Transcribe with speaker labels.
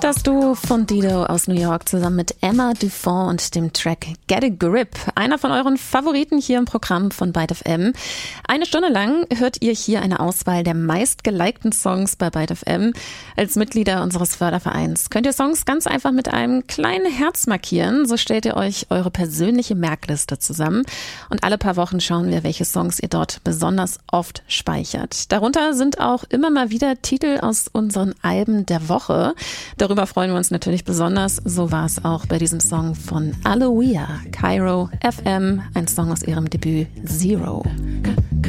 Speaker 1: Das Duo von Dido aus New York zusammen mit Emma Dufont und dem Track Get a Grip. Einer von euren Favoriten hier im Programm von Byte FM. Eine Stunde lang hört ihr hier eine Auswahl der meistgelikten Songs bei Byte FM. Als Mitglieder unseres Fördervereins könnt ihr Songs ganz einfach mit einem kleinen Herz markieren. So stellt ihr euch eure persönliche Merkliste zusammen. Und alle paar Wochen schauen wir, welche Songs ihr dort besonders oft speichert. Darunter sind auch immer mal wieder Titel aus unseren Alben der Woche. Darüber freuen wir uns natürlich besonders. So war es auch bei diesem Song von Aloia, Cairo FM, ein Song aus ihrem Debüt Zero.